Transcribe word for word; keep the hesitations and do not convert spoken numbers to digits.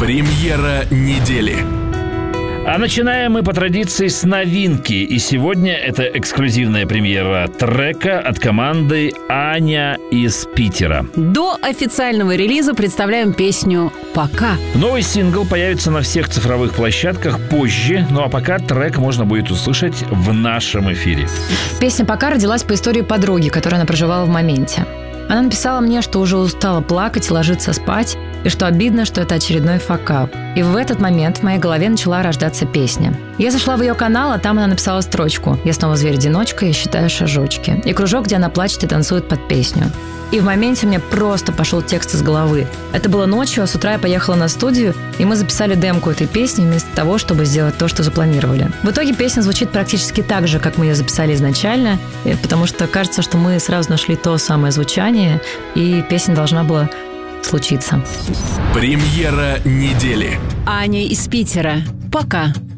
Премьера недели. А начинаем мы по традиции с новинки. И сегодня это эксклюзивная премьера трека от команды «Аня из Питера». До официального релиза представляем песню «Пока». Новый сингл появится на всех цифровых площадках позже. Ну а пока трек можно будет услышать в нашем эфире. Песня «Пока» родилась по истории подруги, которую она проживала в моменте. Она написала мне, что уже устала плакать и ложиться спать, и что обидно, что это очередной факап. И в этот момент в моей голове начала рождаться песня. Я зашла в ее канал, а там она написала строчку «Я снова зверь-одиночка, я считаю шажочки». И кружок, где она плачет и танцует под песню. И в моменте мне просто пошел текст из головы. Это было ночью, а с утра я поехала на студию, и мы записали демку этой песни вместо того, чтобы сделать то, что запланировали. В итоге песня звучит практически так же, как мы ее записали изначально, потому что кажется, что мы сразу нашли то самое звучание, и песня должна была случиться. Премьера недели. Аня из Питера. «Пока».